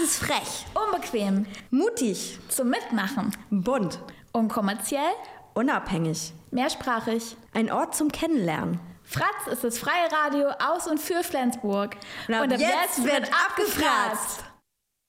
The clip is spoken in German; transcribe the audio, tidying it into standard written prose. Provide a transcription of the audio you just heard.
ist frech, Unbequem. mutig, Zum Mitmachen. bunt, Unkommerziell. unabhängig. Mehrsprachig. Ein Ort zum Kennenlernen. Fratz ist das freie Radio aus und für Flensburg. Und ab jetzt wird abgefratzt.